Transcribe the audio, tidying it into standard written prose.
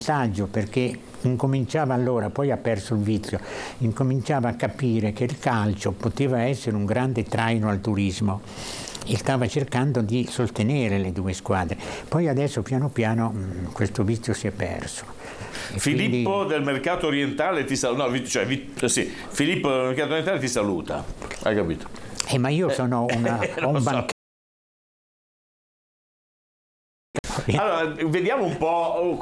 saggio, perché incominciava allora, poi ha perso il vizio, incominciava a capire che il calcio poteva essere un grande traino al turismo e stava cercando di sostenere le due squadre. Poi adesso piano piano questo vizio si è perso. E Filippo quindi... del Mercato Orientale ti saluta. No, sì, Filippo del Mercato Orientale ti saluta. Hai capito? ma io sono ho un banchiere. Allora, vediamo un po'.